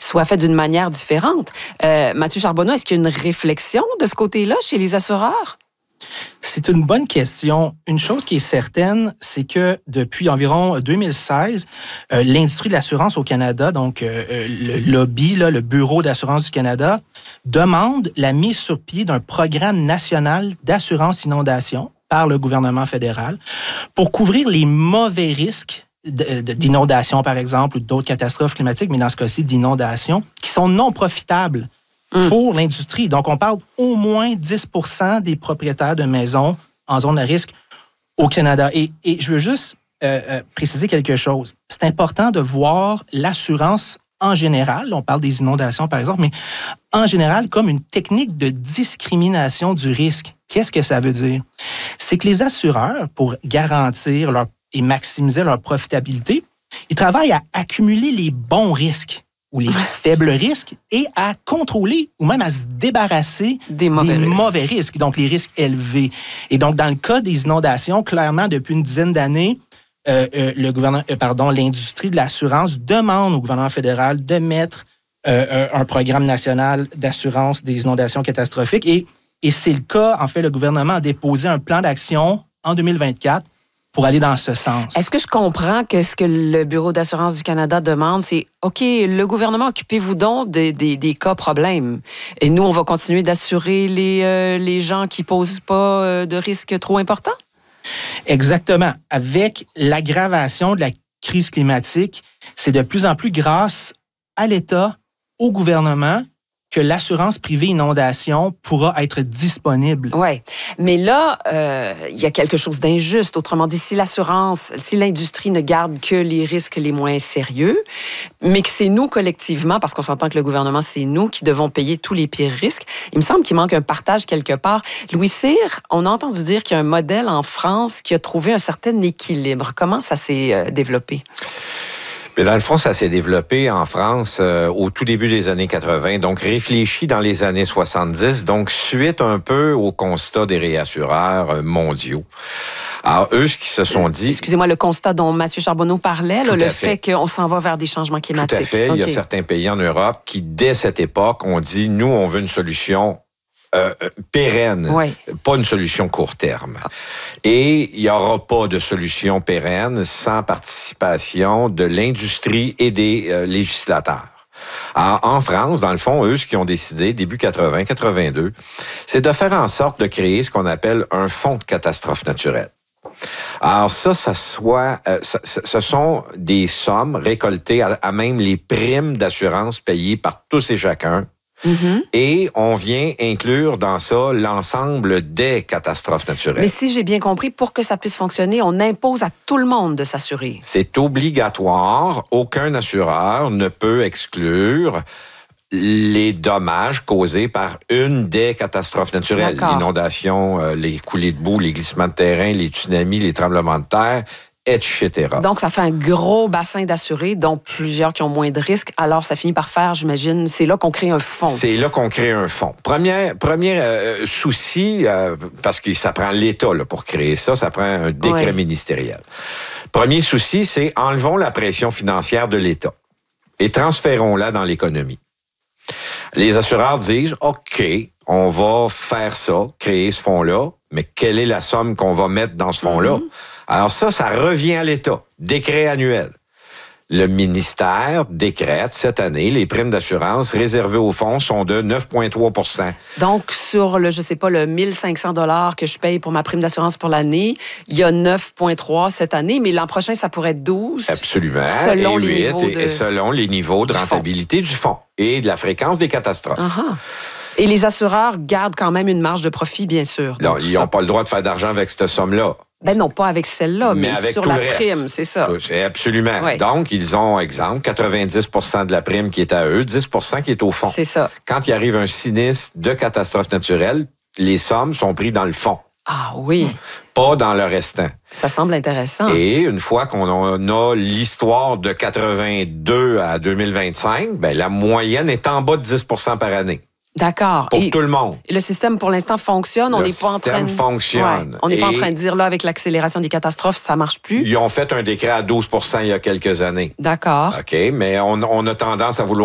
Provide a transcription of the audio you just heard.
soit fait d'une manière différente. Mathieu Charbonneau, est-ce qu'il y a une réflexion de ce côté-là chez les assureurs? C'est une bonne question. Une chose qui est certaine, c'est que depuis environ 2016, l'industrie de l'assurance au Canada, donc le lobby, le Bureau d'assurance du Canada, demande la mise sur pied d'un programme national d'assurance inondation par le gouvernement fédéral pour couvrir les mauvais risques d'inondation, par exemple, ou d'autres catastrophes climatiques, mais dans ce cas-ci, d'inondation, qui sont non profitables pour l'industrie. Donc, on parle au moins 10% des propriétaires de maisons en zone à risque au Canada. Et je veux juste préciser quelque chose. C'est important de voir l'assurance en général, on parle des inondations par exemple, mais en général comme une technique de discrimination du risque. Qu'est-ce que ça veut dire? C'est que les assureurs, pour garantir et maximiser leur profitabilité, ils travaillent à accumuler les bons risques ou les faibles risques et à contrôler ou même à se débarrasser des mauvais risques, donc les risques élevés. Et donc, dans le cas des inondations, clairement, depuis une dizaine d'années, l'industrie de l'assurance demande au gouvernement fédéral de mettre un programme national d'assurance des inondations catastrophiques. Et c'est le cas, en fait, le gouvernement a déposé un plan d'action en 2024 pour aller dans ce sens. Est-ce que je comprends que ce que le Bureau d'assurance du Canada demande, c'est OK, le gouvernement, occupez-vous donc des cas problèmes. Et nous, on va continuer d'assurer les gens qui ne posent pas de risques trop importants? Exactement. Avec l'aggravation de la crise climatique, c'est de plus en plus grâce à l'État, au gouvernement, que l'assurance privée inondation pourra être disponible. Oui, mais là, il y a quelque chose d'injuste. Autrement dit, si l'industrie ne garde que les risques les moins sérieux, mais que c'est nous collectivement, parce qu'on s'entend que le gouvernement, c'est nous qui devons payer tous les pires risques, il me semble qu'il manque un partage quelque part. Louis Cyr, on a entendu dire qu'il y a un modèle en France qui a trouvé un certain équilibre. Comment ça s'est développé? Mais dans le fond, ça s'est développé en France au tout début des années 80, donc réfléchi dans les années 70, donc suite un peu au constat des réassureurs mondiaux. Alors, eux, ce qu'ils se sont dit... Excusez-moi, le constat dont Mathieu Charbonneau parlait, là, le fait qu'on s'en va vers des changements climatiques. Tout à fait. Okay. Il y a certains pays en Europe qui, dès cette époque, ont dit, nous, on veut une solution pérenne, pas une solution court terme. Et il n'y aura pas de solution pérenne sans participation de l'industrie et des législateurs. Alors, en France, dans le fond, eux, ce qu'ils ont décidé, début 80-82, c'est de faire en sorte de créer ce qu'on appelle un fonds de catastrophes naturelles. Alors ce sont des sommes récoltées à même les primes d'assurance payées par tous et chacun. Mm-hmm. Et on vient inclure dans ça l'ensemble des catastrophes naturelles. Mais si j'ai bien compris, pour que ça puisse fonctionner, on impose à tout le monde de s'assurer. C'est obligatoire. Aucun assureur ne peut exclure les dommages causés par une des catastrophes naturelles. D'accord. L'inondation, les coulées de boue, les glissements de terrain, les tsunamis, les tremblements de terre, etc. Donc, ça fait un gros bassin d'assurés, dont plusieurs qui ont moins de risques. Alors, ça finit par faire, j'imagine, c'est là qu'on crée un fonds. C'est là qu'on crée un fonds. Premier souci, parce que ça prend l'État là, pour créer ça, ça prend un décret ministériel. Premier souci, c'est enlevons la pression financière de l'État et transférons-la dans l'économie. Les assureurs disent, OK, on va faire ça, créer ce fonds-là, mais quelle est la somme qu'on va mettre dans ce fonds-là? Mm-hmm. Alors ça revient à l'État. Décret annuel. Le ministère décrète cette année, les primes d'assurance réservées au fonds sont de 9,3 %. Donc, sur le 1 500 $ que je paye pour ma prime d'assurance pour l'année, il y a 9,3 cette année, mais l'an prochain, ça pourrait être 12. Absolument. Selon les niveaux et selon les niveaux de rentabilité du fonds et de la fréquence des catastrophes. Uh-huh. Et les assureurs gardent quand même une marge de profit, bien sûr. Non, ils n'ont pas le droit de faire d'argent avec cette somme-là. Ben non, pas avec celle-là, mais sur la prime, c'est ça. Absolument. Ouais. Donc, ils ont, exemple, 90 % de la prime qui est à eux, 10 % qui est au fond. C'est ça. Quand il arrive un sinistre de catastrophe naturelle, les sommes sont prises dans le fond. Ah oui. Pas dans le restant. Ça semble intéressant. Et une fois qu'on a l'histoire de 82 à 2025, ben la moyenne est en bas de 10 % par année. D'accord. Pour tout le monde. Le système, pour l'instant, fonctionne. On n'est pas en train de... fonctionne. Ouais. On n'est pas en train de dire, là, avec l'accélération des catastrophes, ça ne marche plus. Ils ont fait un décret à 12 % il y a quelques années. D'accord. OK, mais on a tendance à vouloir